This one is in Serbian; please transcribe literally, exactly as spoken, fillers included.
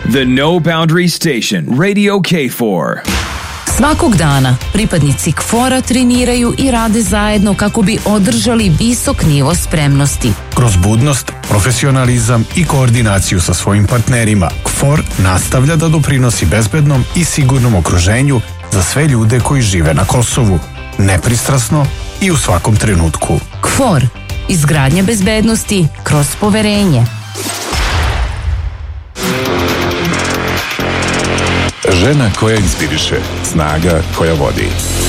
The No Boundary Station, Radio K four. Svakog dana pripadnici K four-a treniraju i rade zajedno kako bi održali visok nivo spremnosti. Kroz budnost, profesionalizam i koordinaciju sa svojim partnerima, K four nastavlja da doprinosi bezbednom i sigurnom okruženju za sve ljude koji žive na Kosovu, nepristrasno i u svakom trenutku. K four. Izgradnja bezbednosti kroz poverenje. Žena koja inspiriše, snaga koja vodi.